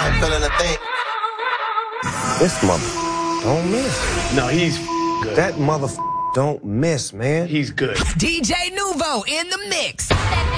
I'm feeling a thing. This mother don't miss. No, he's good. That mother don't miss, man. He's good. DJ Nuvo in the mix.